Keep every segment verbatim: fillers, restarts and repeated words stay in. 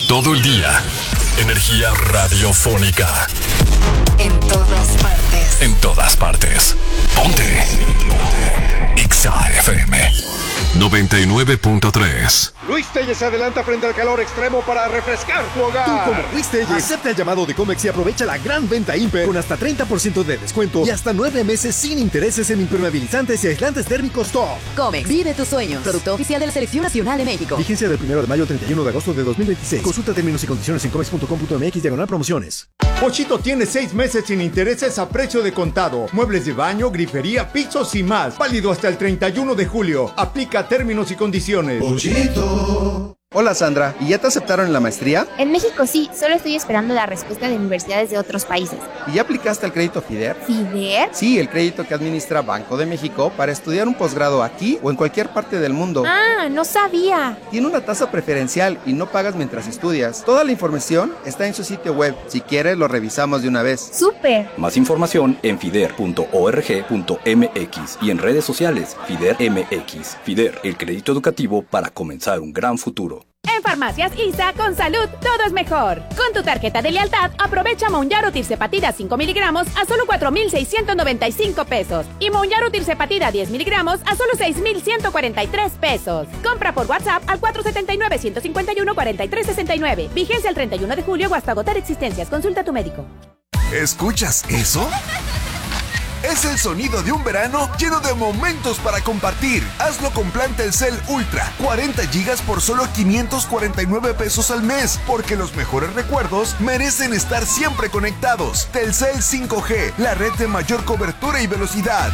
todo el día. Energía radiofónica. En todas partes. En todas partes. Ponte. Ixa F M noventa y nueve punto tres. Luis Telles se adelanta frente al calor extremo para refrescar tu hogar. Tú como Luis Telles, acepta el llamado de Comex y aprovecha la gran venta Imper con hasta treinta por ciento de descuento y hasta nueve meses sin intereses en impermeabilizantes y aislantes térmicos top. Comex, vive tus sueños. Producto oficial de la Selección Nacional de México. Vigencia del primero de mayo al treinta y uno de agosto de dos mil veintiséis. Consulta términos y condiciones en comex punto com punto mx diagonal promociones. Pochito tiene seis meses sin intereses a precio de contado. Muebles de baño, grifería, pisos y más. Válido hasta el treinta y uno de julio. Aplica términos y condiciones. Pochito. Hola Sandra, ¿y ya te aceptaron en la maestría? En México sí, solo estoy esperando la respuesta de universidades de otros países. ¿Y ya aplicaste al crédito FIDER? ¿FIDER? Sí, el crédito que administra Banco de México para estudiar un posgrado aquí o en cualquier parte del mundo. Ah, no sabía. Tiene una tasa preferencial y no pagas mientras estudias. Toda la información está en su sitio web. Si quieres, lo revisamos de una vez. ¡Súper! Más información en fider punto org punto mx y en redes sociales FIDER M X. FIDER, el crédito educativo para comenzar un gran futuro. En Farmacias I S A, con salud, todo es mejor. Con tu tarjeta de lealtad, aprovecha Mounjaro Tirzepatida cinco miligramos a solo cuatro mil seiscientos noventa y cinco pesos. Y Mounjaro Tirzepatida diez miligramos a solo seis mil ciento cuarenta y tres pesos. Compra por WhatsApp al cuatro siete nueve, uno cinco uno, cuatro tres seis nueve. Vigencia el treinta y uno de julio o hasta agotar existencias. Consulta a tu médico. ¿Escuchas eso? Es el sonido de un verano lleno de momentos para compartir. Hazlo con plan Telcel Ultra, cuarenta gigas por solo quinientos cuarenta y nueve pesos al mes, porque los mejores recuerdos merecen estar siempre conectados. Telcel cinco G, la red de mayor cobertura y velocidad.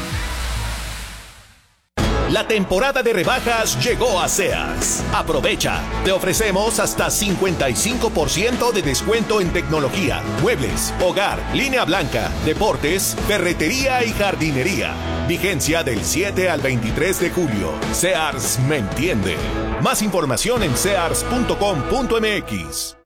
La temporada de rebajas llegó a Sears. Aprovecha. Te ofrecemos hasta cincuenta y cinco por ciento de descuento en tecnología, muebles, hogar, línea blanca, deportes, ferretería y jardinería. Vigencia del siete al veintitrés de julio. Sears me entiende. Más información en sears punto com punto mx.